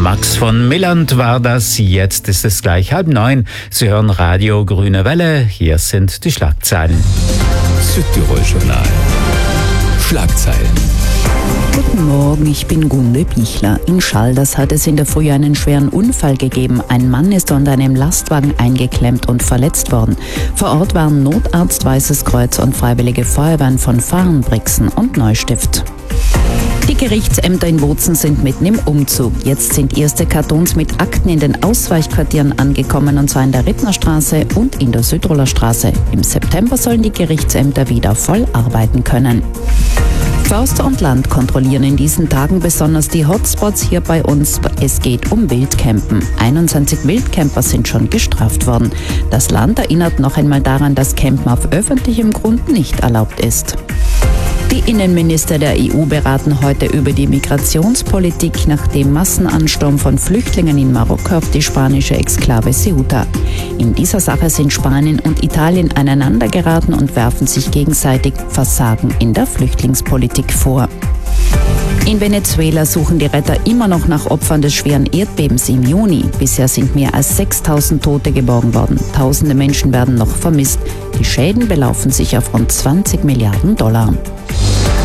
Max von Milland war das. Jetzt ist es gleich 8:30. Sie hören Radio Grüne Welle. Hier sind die Schlagzeilen. Südtirol Journal. Schlagzeilen. Guten Morgen, ich bin Gunde Bichler. In Schalders hat es in der Früh einen schweren Unfall gegeben. Ein Mann ist unter einem Lastwagen eingeklemmt und verletzt worden. Vor Ort waren Notarzt, Weißes Kreuz und Freiwillige Feuerwehren von Fahren, Brixen und Neustift. Die Gerichtsämter in Bozen sind mitten im Umzug. Jetzt sind erste Kartons mit Akten in den Ausweichquartieren angekommen, und zwar in der Rittnerstraße und in der Südtiroler Straße. Im September sollen die Gerichtsämter wieder voll arbeiten können. Förster und Land kontrollieren in diesen Tagen besonders die Hotspots hier bei uns. Es geht um Wildcampen. 21 Wildcamper sind schon gestraft worden. Das Land erinnert noch einmal daran, dass Campen auf öffentlichem Grund nicht erlaubt ist. Die Innenminister der EU beraten heute über die Migrationspolitik nach dem Massenansturm von Flüchtlingen in Marokko auf die spanische Exklave Ceuta. In dieser Sache sind Spanien und Italien aneinandergeraten und werfen sich gegenseitig Versagen in der Flüchtlingspolitik vor. In Venezuela suchen die Retter immer noch nach Opfern des schweren Erdbebens im Juni. Bisher sind mehr als 6.000 Tote geborgen worden. Tausende Menschen werden noch vermisst. Die Schäden belaufen sich auf rund $20 Milliarden.